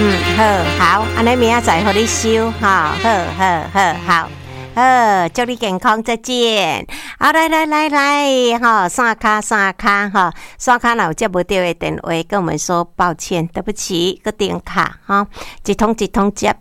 好，安尼明仔载互你收哈，好。祝你健康，再见。好，来，哈，刷卡哈，刷卡若有接不到的电话，跟我们说抱歉，对不起，个电卡哈，一通接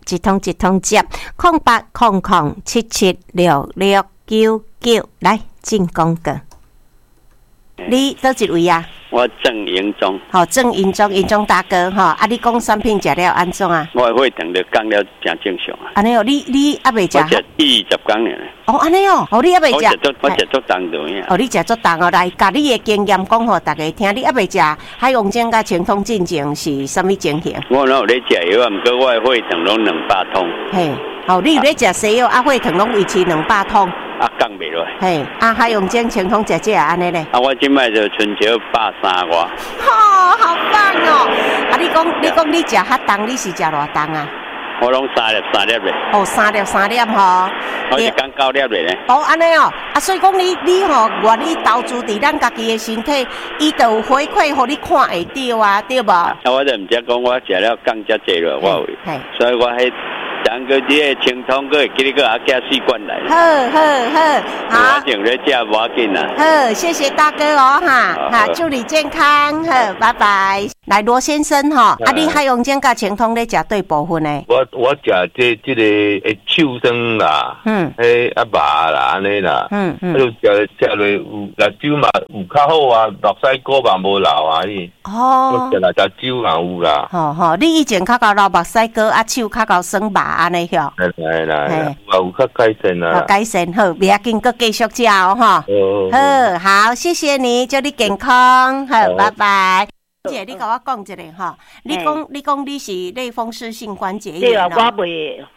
，0800776699，来进广告。你倒一位啊？ 我郑营中。 好，郑营中大哥哈，啊，你讲产品食了安怎啊？ 我会等着讲了真正常啊。 安尼哦，你还未食？ 我食20工呢。 哦，安尼哦，你还未食？ 我食足重的呀。 哦，你食足重哦，来，甲你的经验讲互大家听。你还未食海王精甲清通进前是什么情形？ 我哪有咧食药啊？毋过我的血糖拢200通。 嘿，哦，你有咧食西药，血糖拢维持200通。 降袂落。 嘿，海王精清通食安尼咧。 我即摆就春节130外。 好棒哦！你讲你食较重，你是食偌重啊？ 我拢3粒咧。 哦，3粒吼。 我是讲9粒咧。 哦，安尼哦，所以讲你吼，愿意投资伫咱家己的身体，伊就有回馈，互你看会到啊，对无？ 我就毋知讲我食了降遮济了，我所以我迄。当个这个清通个，今个也加4罐来。好。我正咧食，无要紧啦。 好，谢谢大哥哦哈，祝你健康，好，拜拜。来，罗先生哈，你海洋精甲清通咧食对部分呢？ 我食这个手酸啦，麻啦安尼啦，就食落有辣椒嘛有较好啊，目屎膏嘛无流啊哩。我食辣椒嘛有啦。 你以前较高流目屎膏，手较高酸麻安尼哟。 来，有较改善啊。 改善好，不要紧，佮继续食哦哈。好，谢谢你，祝你健康，好，拜拜。姐，你甲我讲一下哈，你讲你是类风湿性关节炎。 对啊，我未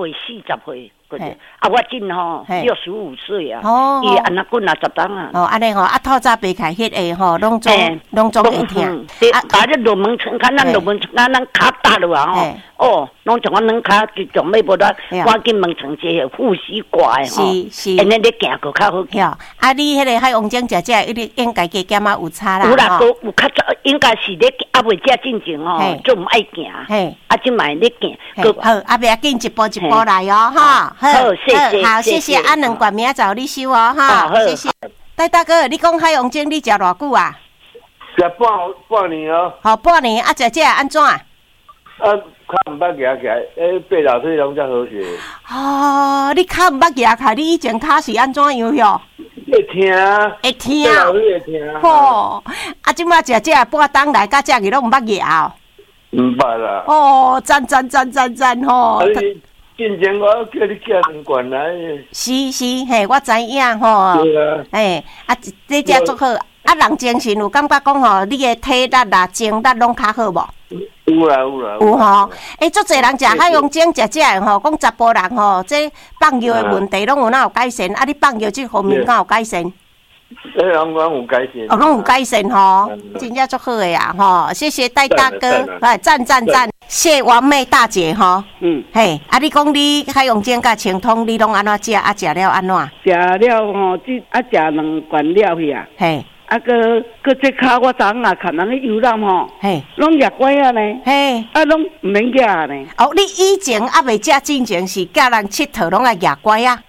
40岁。我今吼65岁啊，伊安那滚60档啊。 哦，安尼吼，透早白开迄个吼，拢总会听。 把这入门床看，咱入门床咱脚搭落啊吼，拢从我软脚就从尾部咱赶紧门床这个呼吸怪吼， 是， 安尼你行个较好听。你迄个海王精食一定应该加减有差啦。 有啦，有较早应该是你未食进前吼，就唔爱行。即卖你行。 好，不要紧，一步一步来哦，哈。 好， 谢谢。2罐明仔载你收哦，哈，谢谢。戴大哥，你讲海王精你食偌久啊？ 食半年哦。 好，半年食这安怎？ 较毋捌举起来，8老岁拢才好学。 你较毋捌举起来，你以前脚是安怎样哟？ 会痛。8老岁会痛。 吼，即摆食这半冬来，甲这个拢毋捌举哦。 毋捌啦。 赞吼。 进前我叫你寄2罐来。 是，嘿，我知影吼。 对啊。这只足好。人精神有感觉讲吼，你的体力啦、精力拢较好无？ 有啦。 有吼。足侪人食海洋精食这吼，讲查甫人吼，这放药的问题拢有哪有改善？你放药这方面敢有改善？ 拢有改善。 拢有改善吼，真正足好的呀吼！谢谢戴大哥，赞！谢王妹大姐吼。嘿，你讲你海洋精甲清通，你拢安怎食？食了安怎？ 食了吼，食2罐了去啊。 嘿。 搁这脚我昨下看人咧游览吼，拢牙乖啊呢，拢唔免牙呢。 你以前未食进前是教人佚佗拢爱牙乖啊。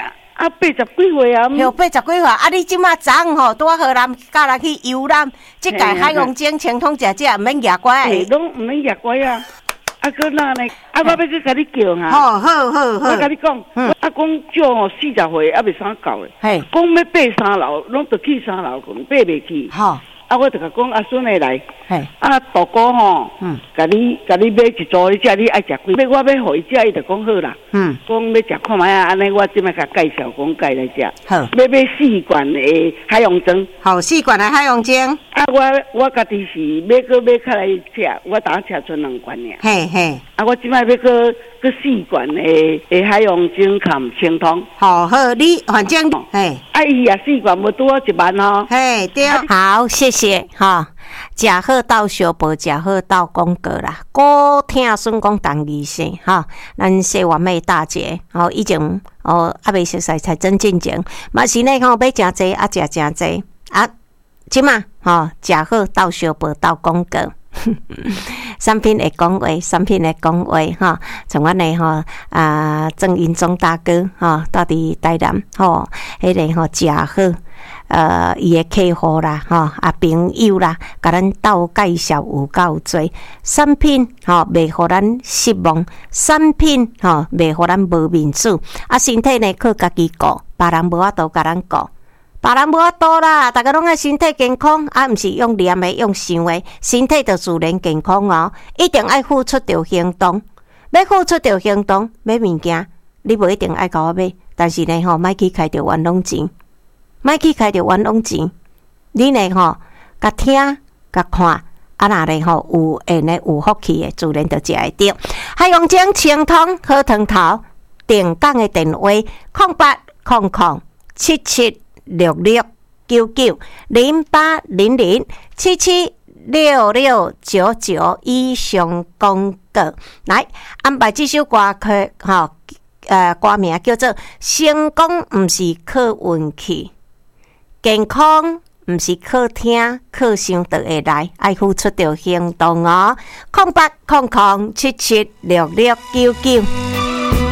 80几岁啊。 有80几岁你即马昨吼拄好人教人去游览，即个海洋精清通食唔免牙乖。 拢唔免牙乖啊。搁哪呢？我要去甲你叫哈。 好。 我甲你讲，讲少吼40岁未啥到诶。讲要爬3楼，拢着去3楼，爬袂去。我就甲讲孙会来。大哥吼，甲你买一组，你食你爱食几？我要互伊食，伊就讲好啦。讲要食看卖安尼我即摆甲介绍讲介来食。要买4罐的海洋精。 好，4罐的海洋精。 我家己是买较来食，我当食剩2罐尔。 嘿。 我即摆要搁4罐的海洋精含清通。 好，你反正伊也4罐无拄我1万哦。 对。好，谢谢哈。食好到小报，食好到广告啦。古听孙讲当医生哈，咱谢完美大姐以前未熟悉才真进前，嘛是呢买真济食真济即嘛食好到小报到广告。 产品会讲话，产品会讲话哈。像阮的吼郑英忠大哥哈，到伫台南吼，迄个吼诚好，伊的客户啦吼，朋友啦，甲咱斗介绍有够多，产品吼袂互咱失望，产品吼袂互咱无面子，身体呢靠家己顾，别人无法度甲咱顾。别人无法度啦，大家拢爱身体健康，毋是用念的，用想的，身体就自然健康哦。一定爱付出着行动，要付出着行动，买物件，你无一定爱甲我买，但是呢莫去开着冤枉钱，莫去开着冤枉钱。你呢甲听甲看，若呢有缘的有福气的，自然就食会着。海洋精清通好汤头，定岗的电话0800-7766990800-776699以上广告。来安排这首歌曲歌名叫做成功不是靠运气，健康不是靠听靠想就会来，爱付出着行动哦。0800-776699